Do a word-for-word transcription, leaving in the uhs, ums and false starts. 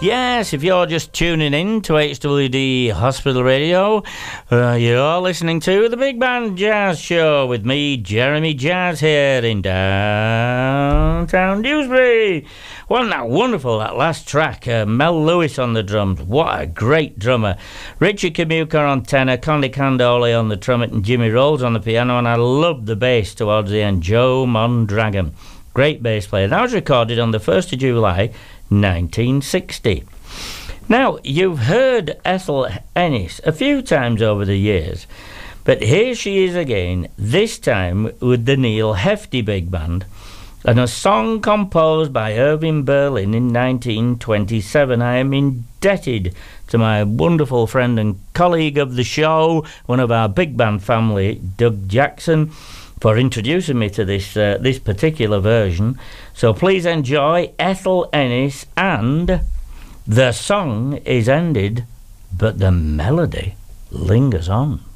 Yes, if you're just tuning in to H W D Hospital Radio, uh, you're listening to the Big Band Jazz Show with me, Jeremy Jazz, here in downtown Dewsbury. Wasn't that wonderful, that last track? Uh, Mel Lewis on the drums. What a great drummer. Richard Kamuka on tenor, Connie Candoli on the trumpet, and Jimmy Rolls on the piano, and I loved the bass towards the end, Joe Mondragon. Great bass player. That was recorded on the first of July, nineteen sixty. Now, you've heard Ethel Ennis a few times over the years, but here she is again, this time with the Neil Hefti Big Band, and a song composed by Irving Berlin in nineteen twenty-seven. I am indebted to my wonderful friend and colleague of the show, one of our big band family, Doug Jackson, for introducing me to this uh, this particular version. So please enjoy Ethel Ennis, and the song is ended, but the melody lingers on.